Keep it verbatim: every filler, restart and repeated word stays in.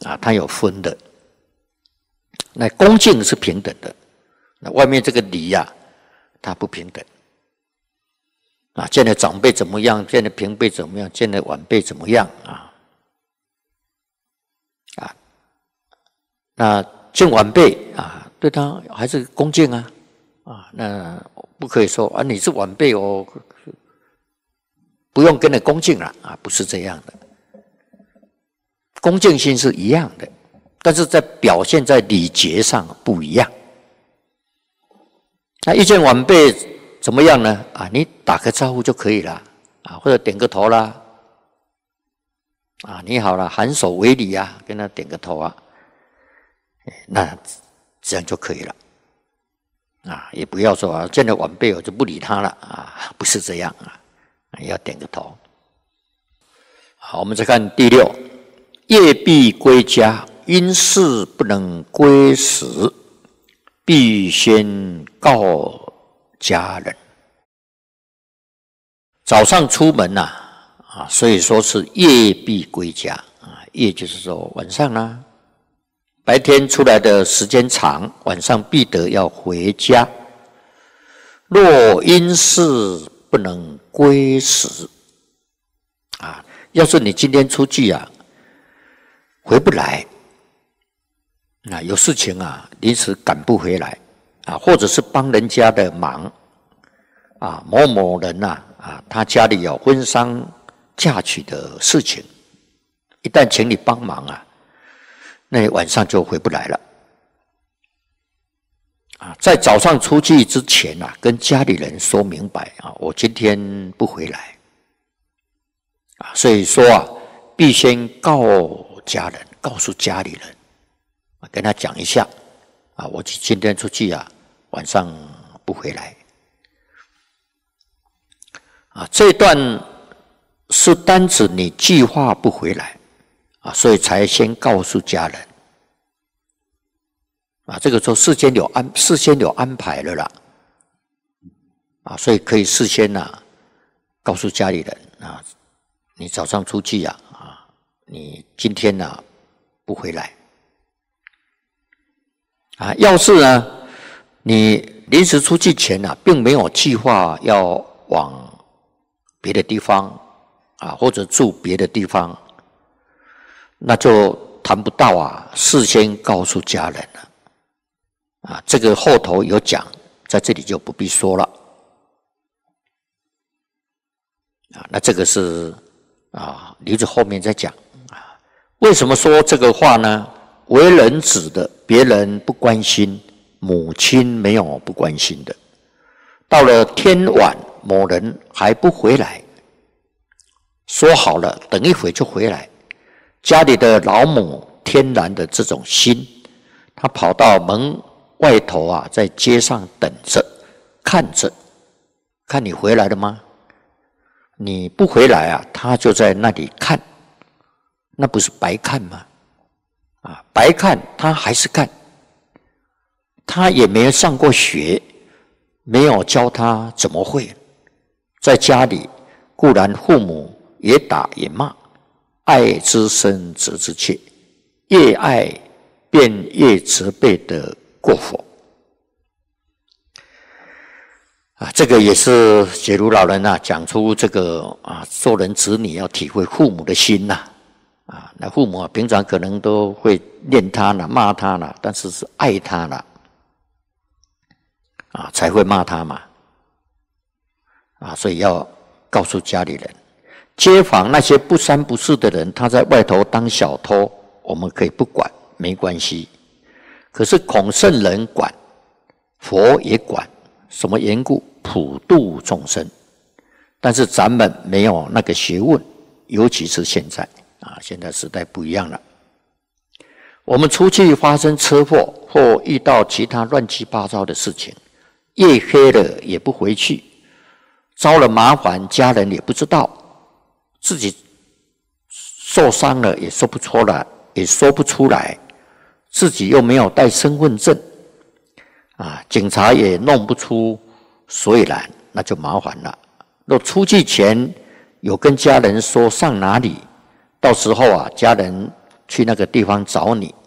啊，它有分的。那恭敬是平等的，那外面这个礼呀、啊，它不平等。啊，见了长辈怎么样？见了平辈怎么样？见了晚辈怎么样？啊，啊，那见晚辈啊，对他还是恭敬啊，啊，那不可以说啊，你是晚辈哦，不用跟你恭敬了啊，不是这样的。恭敬心是一样的，但是在表现在礼节上不一样。那一见晚辈怎么样呢？啊，你打个招呼就可以了，啊，或者点个头啦，啊，你好了，颔首为礼啊，跟他点个头啊，那这样就可以了，啊，也不要说啊，见了晚辈我就不理他了啊，不是这样啊，要点个头。好，我们再看第六，业必归家，因事不能归时，必先告家人。早上出门呐、啊，啊，所以说是夜必归家啊。夜就是说晚上啦、啊，白天出来的时间长，晚上必得要回家。若因事不能归时，啊，要是你今天出去啊，回不来，啊，有事情啊，临时赶不回来。啊，或者是帮人家的忙，啊，某某人呐、啊，啊，他家里有婚丧嫁娶的事情，一旦请你帮忙啊，那你晚上就回不来了。啊，在早上出去之前啊，跟家里人说明白啊，我今天不回来。啊，所以说啊，必先告家人，告诉家里人，啊，跟他讲一下，啊，我今天出去啊。晚上不回来，啊，这段是单指你计划不回来，啊，所以才先告诉家人，啊，这个时候事先有安事先有安排了啦，啊，所以可以事先呐、啊、告诉家里人啊，你早上出去呀、啊，啊，你今天呐、啊、不回来，啊，要是呢。你临时出去前啊，并没有计划要往别的地方啊，或者住别的地方，那就谈不到啊，事先告诉家人了啊。这个后头有讲，在这里就不必说了啊。那这个是啊，留着后面再讲啊。为什么说这个话呢？为人子的，别人不关心。母亲没有不关心的，到了天晚，某人还不回来，说好了等一会就回来，家里的老母天然的这种心，他跑到门外头啊，在街上等着，看着，看你回来了吗？你不回来啊，他就在那里看，那不是白看吗？啊，白看他还是看。他也没有上过学，没有教他怎么会。在家里固然父母也打也骂，爱之深责之切，越爱便越责备的过火。啊，这个也是解如老人啊讲出这个啊，做人子女要体会父母的心呐、啊。啊，那父母啊平常可能都会念他了、骂他了，但是是爱他了。啊，才会骂他嘛，啊，所以要告诉家里人，街坊那些不三不四的人，他在外头当小偷，我们可以不管，没关系。可是孔圣人管，佛也管，什么缘故？普度众生。但是咱们没有那个学问，尤其是现在啊，现在时代不一样了。我们出去发生车祸或遇到其他乱七八糟的事情。夜黑了也不回去，遭了麻烦，家人也不知道，自己受伤了也说不出来，也说不出来，自己又没有带身份证，啊，警察也弄不出所以然，那就麻烦了。若出去前有跟家人说上哪里，到时候啊，家人去那个地方找你，